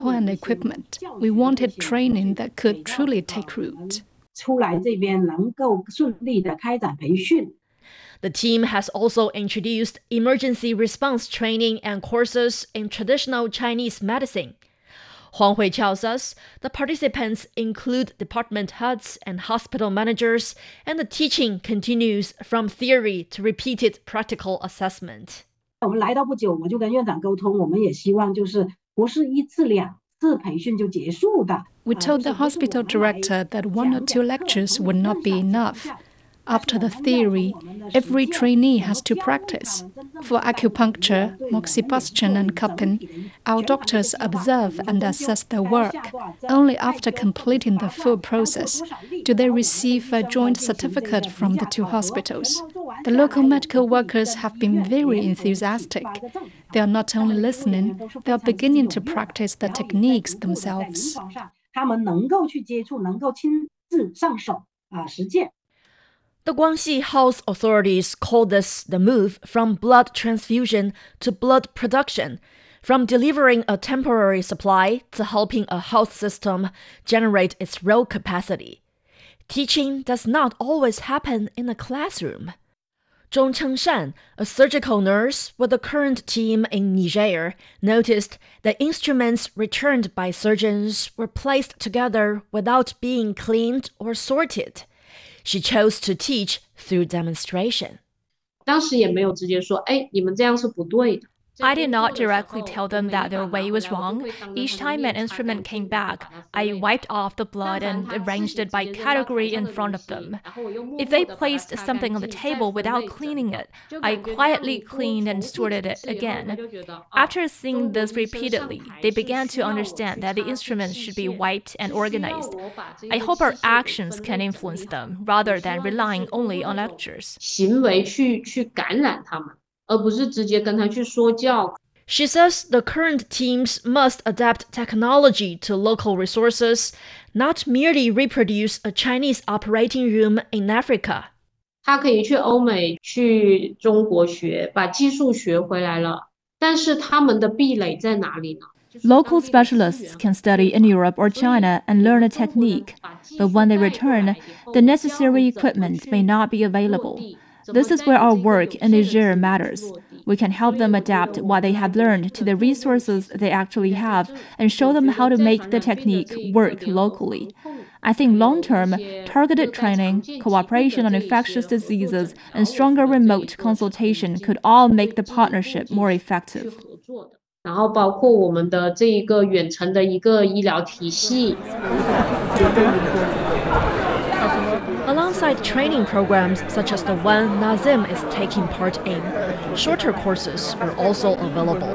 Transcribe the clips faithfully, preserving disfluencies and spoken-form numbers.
and equipment. We wanted training that could truly take root. The team has also introduced emergency response training and courses in traditional Chinese medicine. Huang Hui tells us the participants include department heads and hospital managers, and the teaching continues from theory to repeated practical assessment. We told the hospital director that one or two lectures would not be enough. After the theory, every trainee has to practice. For acupuncture, moxibustion, and cupping, our doctors observe and assess their work. Only after completing the full process do they receive a joint certificate from the two hospitals. The local medical workers have been very enthusiastic. They are not only listening, they are beginning to practice the techniques themselves. The Guangxi health authorities call this the move from blood transfusion to blood production, from delivering a temporary supply to helping a health system generate its real capacity. Teaching does not always happen in a classroom. Zhong Chengshan, a surgical nurse with the current team in Niger, noticed that instruments returned by surgeons were placed together without being cleaned or sorted. She chose to teach through demonstration. I did not directly tell them that their way was wrong. Each time an instrument came back, I wiped off the blood and arranged it by category in front of them. If they placed something on the table without cleaning it, I quietly cleaned and sorted it again. After seeing this repeatedly, they began to understand that the instruments should be wiped and organized. I hope our actions can influence them rather than relying only on lectures. She says the current teams must adapt technology to local resources, not merely reproduce a Chinese operating room in Africa. Local specialists can study in Europe or China and learn a technique, but when they return, the necessary equipment may not be available. This is where our work in Niger matters. We can help them adapt what they have learned to the resources they actually have and show them how to make the technique work locally. I think long-term, targeted training, cooperation on infectious diseases, and stronger remote consultation could all make the partnership more effective. Alongside training programs such as the one Nazim is taking part in, shorter courses are also available.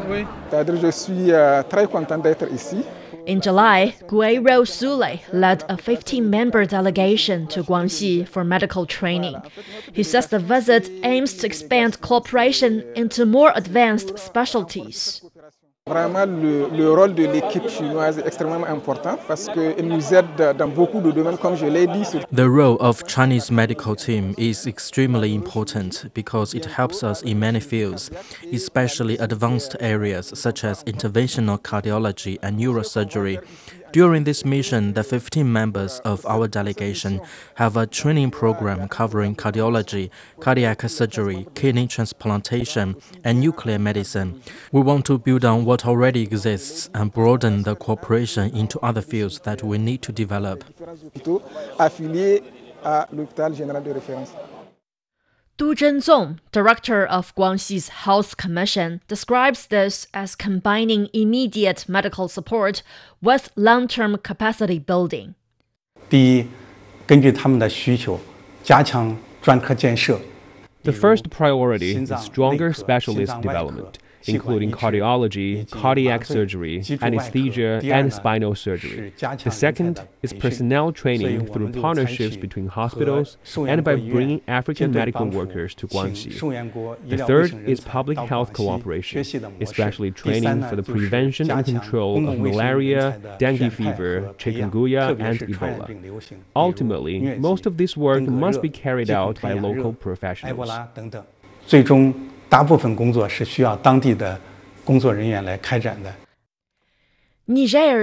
In July, Guiro Sule led a fifteen-member delegation to Guangxi for medical training. He says the visit aims to expand cooperation into more advanced specialties. Vraiment, le, le rôle de l'équipe chinoise est extrêmement important parce qu'il nous aide dans beaucoup de domaines, comme je l'ai dit. The role of Chinese medical team is extremely important because it helps us in many fields, especially advanced areas such as interventional cardiology and neurosurgery. During this mission, the fifteen members of our delegation have a training program covering cardiology, cardiac surgery, kidney transplantation, and nuclear medicine. We want to build on what already exists and broaden the cooperation into other fields that we need to develop. Du Zhenzong, director of Guangxi's Health Commission, describes this as combining immediate medical support with long-term capacity building. 第一，根据他们的需求，加强专科建设。 The first priority is stronger specialist development, including cardiology, cardiac surgery, anesthesia, and spinal surgery. The second is personnel training through partnerships between hospitals and by bringing African medical workers to Guangxi. The third is public health cooperation, especially training for the prevention and control of malaria, dengue fever, chikungunya, and Ebola. Ultimately, most of this work must be carried out by local professionals. 最终，大部分工作是需要当地的工作人员来开展的。 Niger